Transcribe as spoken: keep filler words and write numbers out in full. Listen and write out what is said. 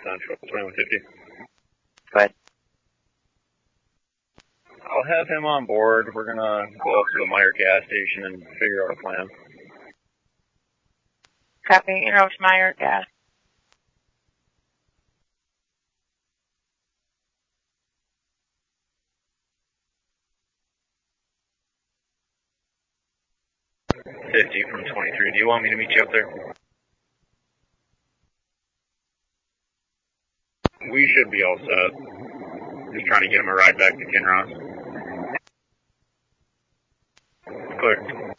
Central, twenty-one fifty. Go ahead. I'll have him on board. We're going to go up to the Meyer gas station and figure out a plan. Copy. Eros Meyer gas. fifty from twenty-three. Do you want me to meet you up there? We should be all set. Just trying to get him a ride back to Kinross. Clear.